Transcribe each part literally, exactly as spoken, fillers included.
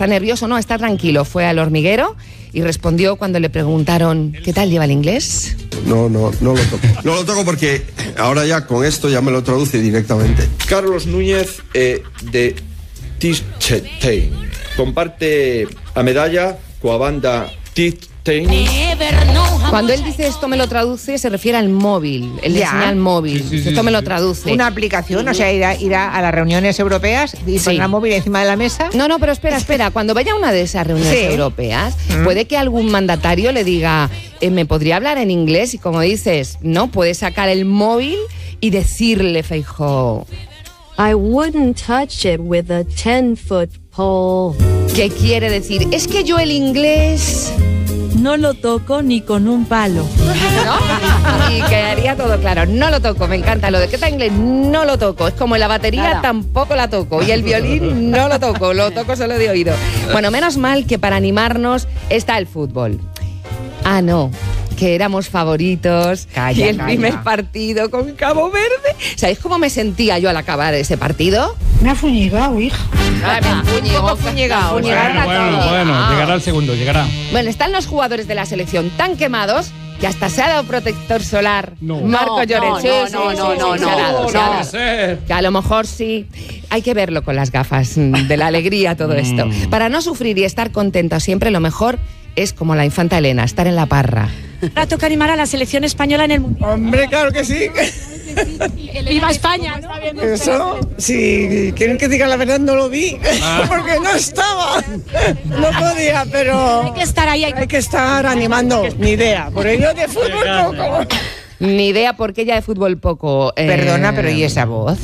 ¿Está nervioso? No, está tranquilo. Fue al hormiguero y respondió cuando le preguntaron ¿qué tal lleva el inglés? No, no, no lo toco. No lo toco porque ahora ya con esto ya me lo traduce directamente. Carlos Núñez eh, de Tischtein. Comparte la medalla coa banda Tischtein. Cuando él dice esto me lo traduce, se refiere al móvil, el Ya. señal móvil. Sí, sí, sí, esto sí, me lo sí. traduce. Una aplicación, o sea, irá, irá a las reuniones europeas y Sí. pondrá móvil encima de la mesa. No, no, pero espera, espera. Cuando vaya a una de esas reuniones Sí. europeas, Mm. puede que algún mandatario le diga, eh, ¿me podría hablar en inglés? Y como dices, no, puede sacar el móvil y decirle, Feijóo, I wouldn't touch it with a ten-foot pole. ¿qué quiere decir? Es que yo el inglés... No lo toco ni con un palo. ¿no? Y quedaría todo claro. No lo toco, me encanta. Lo de que está inglés, no lo toco. Es como la batería, Nada. tampoco la toco. Y el violín, no lo toco. Lo toco solo de oído. Bueno, menos mal que para animarnos está el fútbol. Ah, no, que éramos favoritos. Calla, y el calla. primer partido con Cabo Verde. ¿Sabéis cómo me sentía yo al acabar ese partido? Me ha fuñigado, hija. Ah, me fuñigó, Un poco fuñigado, fuñigaron a Bueno, todos. bueno, Ah. llegará el segundo, llegará. Bueno, están los jugadores de la selección tan quemados que hasta se ha dado protector solar. No. Marco No, Llorente. no, Sí, no, sí, no, sí, no, sí, no, se ha dado, ¿Cómo se ha no va a dado. ser? Que a lo mejor sí. Hay que verlo con las gafas mm, de la alegría, todo esto. Mm. Para no sufrir y estar contento siempre, lo mejor es como la infanta Elena, estar en la parra. Ahora toca animar a la selección española en el Mundial. Hombre, claro que sí. ¡Viva España! Eso, si quieren que diga la verdad, no lo vi. Porque no estaba. No podía, pero Hay que estar ahí. Hay hay que estar animando. Ni idea. Por ello de fútbol poco. Ni idea por qué ella de fútbol poco. eh, Perdona, pero ¿y esa voz?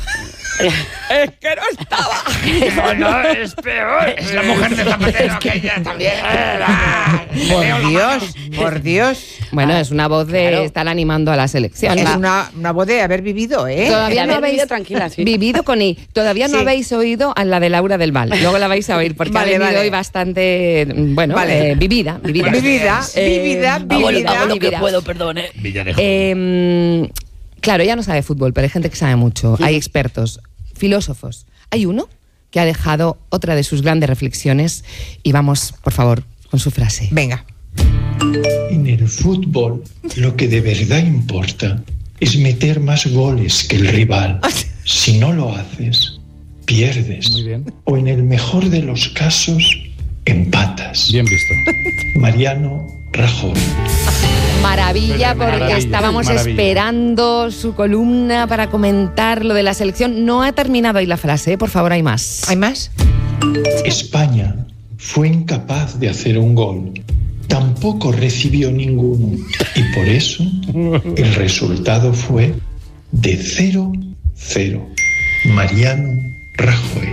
Es que no estaba. No, no, es peor. Es la mujer de Zapatero, que ella también era. Por Dios, por Dios. Bueno, es una voz de estar animando a la selección. Es una, una voz de haber vivido, ¿eh? Todavía De no haber habéis vivido tranquila, sí. vivido con I. Todavía no Sí. habéis oído a la de Laura del Val. Luego la vais a oír porque Vale, ha venido vale. hoy bastante, bueno, Vale. eh, vivida, vivida. Vivida, Eh, vivida, hago lo- vivida. hago lo que puedo, perdone. Villarejo. Eh, claro, ella no sabe fútbol, pero hay gente que sabe mucho. Hay expertos, filósofos. Hay uno que ha dejado otra de sus grandes reflexiones y vamos, por favor, con su frase. Venga. En el fútbol, lo que de verdad importa es meter más goles que el rival. Si no lo haces, pierdes. Muy bien. O en el mejor de los casos, empatas. Bien visto. Mariano Rajoy. Maravilla, porque Maravilla, estábamos maravilla. esperando su columna para comentar lo de la selección. No ha terminado ahí la frase, ¿eh? Por favor, hay más. ¿Hay más? España fue incapaz de hacer un gol. Tampoco recibió ninguno. Y por eso el resultado fue de cero cero. Mariano Rajoy.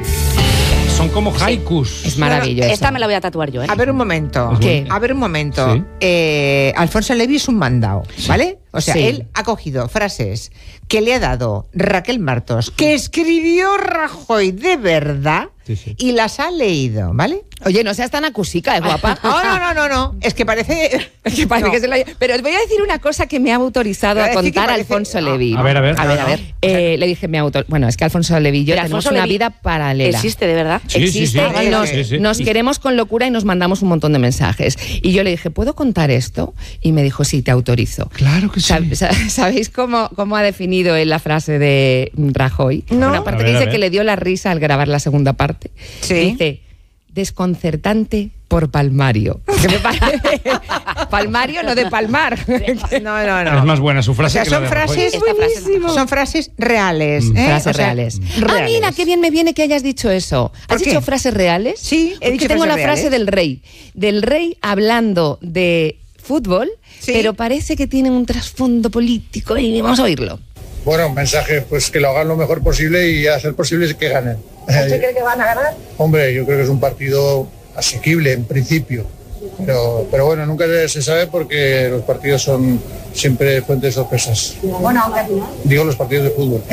Son como haikus. Es maravilloso. Esta me la voy a tatuar yo, ¿eh? A ver un momento. Es ¿Qué? A ver un momento. Sí. Eh, Alfonso Levy es un mandado, ¿vale? O sea, Sí. él ha cogido frases que le ha dado Raquel Martos, que escribió Rajoy de verdad, Sí, sí. y las ha leído, ¿vale? Oye, no seas tan acusica, es guapa. No, no, no, no, no. Es que parece. Es que parece No. que se lo haya- Pero os voy a decir una cosa que me ha autorizado Voy a a decir que contar parece- Alfonso no. Levy. A ver, a ver. A ver, a No, ver. no. Eh, le dije, mi autor... Bueno, es que Alfonso Levy y yo Pero tenemos Alfonso una Levy vida paralela. ¿Existe, de verdad? Sí, sí, Existe sí. y vale, nos, sí, sí. nos Y- queremos con locura y nos mandamos un montón de mensajes. Y yo le dije, ¿puedo contar esto? Y me dijo, sí, te autorizo. Claro que sí. Sab- sa- ¿Sabéis cómo, cómo ha definido él la frase de Rajoy? No. Una parte A ver, que a dice ver. que le dio la risa al grabar la segunda parte. Sí. Dice, desconcertante por palmario. Que me parece- palmario, no de palmar. No, no, no. Es más buena su O frase sea, que la son de Rajoy. frases, Esta frase es buenísimo. son frases reales. Mm. ¿eh? Frases O sea, reales. Ah, reales. mira, qué bien me viene que hayas dicho eso. ¿Por ¿Has qué? dicho frases reales? Sí, he Porque dicho tengo frases la frase reales. del rey. Del rey hablando de fútbol, Sí. pero parece que tiene un trasfondo político y vamos a oírlo. Bueno, un mensaje, pues que lo hagan lo mejor posible y a ser posible que ganen. ¿Usted cree que van a ganar? Hombre, yo creo que es un partido asequible en principio, pero, pero bueno, nunca se sabe porque los partidos son siempre fuentes de sorpresas. Bueno, aunque Digo los partidos de fútbol.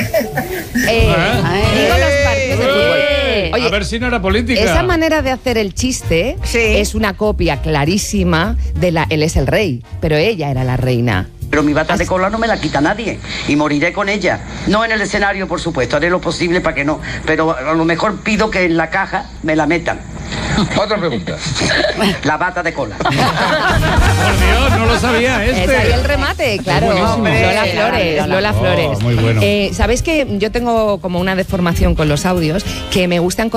Eh, Ay. digo los partidos de fútbol. Eh, Oye, a ver si no era política. esa manera de hacer el chiste Sí. es una copia clarísima de la... Él es el rey, pero ella era la reina. Pero mi bata de cola no me la quita nadie y moriré con ella. No en el escenario, por supuesto, haré lo posible para que no, pero a lo mejor pido que en la caja me la metan. Otra pregunta. La bata de cola. Por Dios, no lo sabía este. Es ahí el remate, claro. Hombre, Lola Flores, Lola. Lola Oh, Flores. muy bueno. Eh, ¿Sabéis que yo tengo como una deformación con los audios que me gustan